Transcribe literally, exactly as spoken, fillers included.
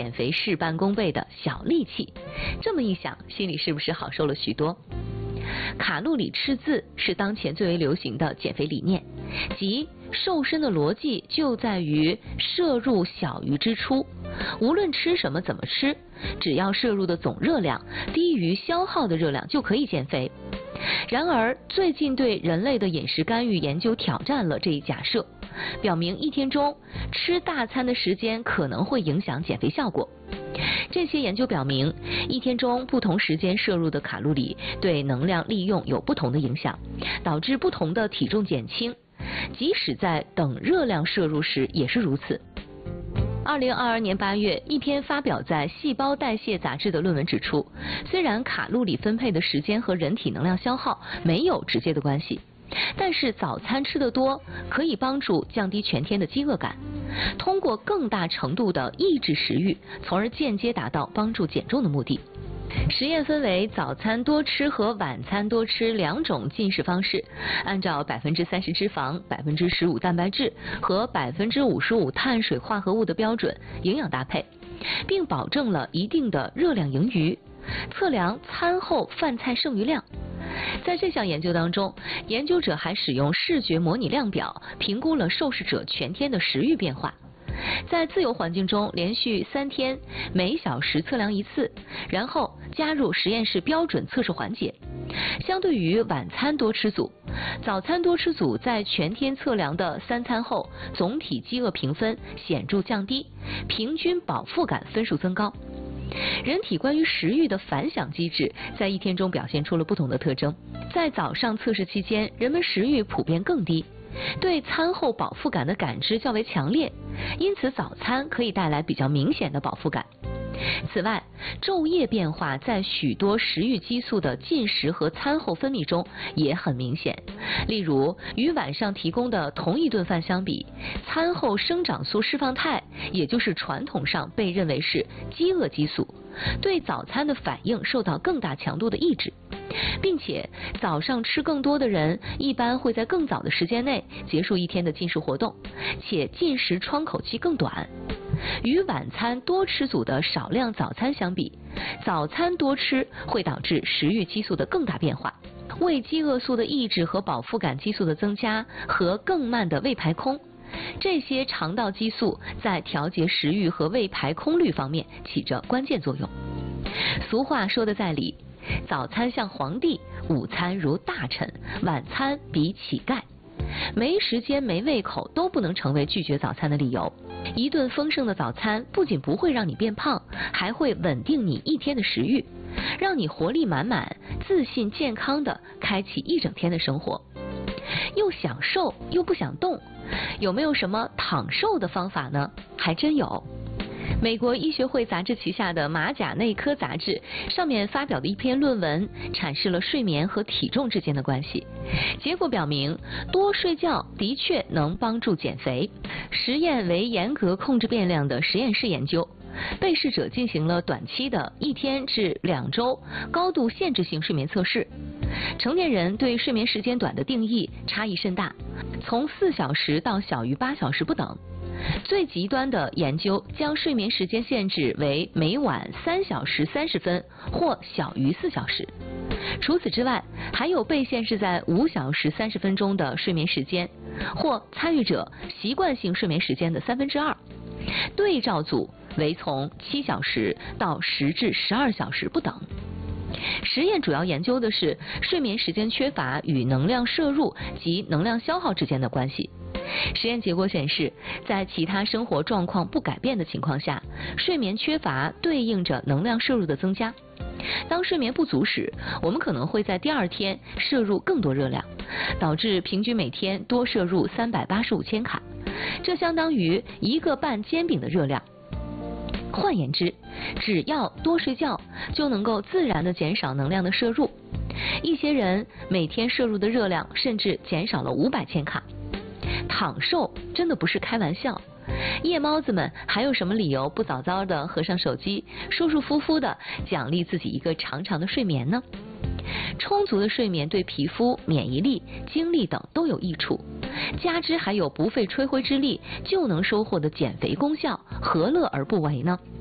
减肥事半功倍的小利器。这么一想，心里是不是好受了许多？卡路里赤字是当前最为流行的减肥理念，即瘦身的逻辑就在于摄入小于支出，无论吃什么怎么吃，只要摄入的总热量低于消耗的热量就可以减肥。然而最近对人类的饮食干预研究挑战了这一假设，表明一天中吃大餐的时间可能会影响减肥效果。这些研究表明，一天中不同时间摄入的卡路里对能量利用有不同的影响，导致不同的体重减轻，即使在等热量摄入时也是如此。二零二二年八月，一篇发表在《细胞代谢》杂志的论文指出，虽然卡路里分配的时间和人体能量消耗没有直接的关系，但是早餐吃得多可以帮助降低全天的饥饿感，通过更大程度的抑制食欲，从而间接达到帮助减重的目的。实验分为早餐多吃和晚餐多吃两种进食方式，按照百分之三十脂肪、百分之十五蛋白质和百分之五十五碳水化合物的标准营养搭配，并保证了一定的热量盈余，测量餐后饭菜剩余量。在这项研究当中，研究者还使用视觉模拟量表评估了受试者全天的食欲变化。在自由环境中连续三天，每小时测量一次，然后加入实验室标准测试环节。相对于晚餐多吃组，早餐多吃组在全天测量的三餐后，总体饥饿评分显著降低，平均饱腹感分数增高。人体关于食欲的反响机制在一天中表现出了不同的特征。在早上测试期间，人们食欲普遍更低，对餐后饱腹感的感知较为强烈，因此早餐可以带来比较明显的饱腹感。此外，昼夜变化在许多食欲激素的进食和餐后分泌中也很明显。例如，与晚上提供的同一顿饭相比，餐后生长素释放肽，也就是传统上被认为是饥饿激素，对早餐的反应受到更大强度的抑制，并且早上吃更多的人一般会在更早的时间内结束一天的进食活动，且进食窗口期更短。与晚餐多吃组的少量早餐相比，早餐多吃会导致食欲激素的更大变化，胃饥饿素的抑制和饱腹感激素的增加和更慢的胃排空，这些肠道激素在调节食欲和胃排空率方面起着关键作用。俗话说得在理，早餐像皇帝，午餐如大臣，晚餐比乞丐。没时间没胃口都不能成为拒绝早餐的理由。一顿丰盛的早餐不仅不会让你变胖，还会稳定你一天的食欲，让你活力满满、自信健康地开启一整天的生活。又想瘦又不想动，有没有什么躺瘦的方法呢？还真有。美国医学会杂志旗下的马甲内科杂志上面发表的一篇论文阐释了睡眠和体重之间的关系。结果表明，多睡觉的确能帮助减肥。实验为严格控制变量的实验室研究，被试者进行了短期的一天至两周高度限制性睡眠测试。成年人对睡眠时间短的定义差异甚大，从四小时到小于八小时不等。最极端的研究将睡眠时间限制为每晚三小时三十分或小于四小时。除此之外，还有被限制在五小时三十分钟的睡眠时间，或参与者习惯性睡眠时间的三分之二。对照组为从七小时到十至十二小时不等。实验主要研究的是睡眠时间缺乏与能量摄入及能量消耗之间的关系。实验结果显示，在其他生活状况不改变的情况下，睡眠缺乏对应着能量摄入的增加。当睡眠不足时，我们可能会在第二天摄入更多热量，导致平均每天多摄入三百八十五千卡，这相当于一个半煎饼的热量。换言之，只要多睡觉，就能够自然的减少能量的摄入。一些人每天摄入的热量甚至减少了五百千卡。躺瘦真的不是开玩笑，夜猫子们还有什么理由不早早的合上手机，舒舒服服的奖励自己一个长长的睡眠呢？充足的睡眠对皮肤、免疫力、精力等都有益处，加之还有不费吹灰之力就能收获的减肥功效，何乐而不为呢？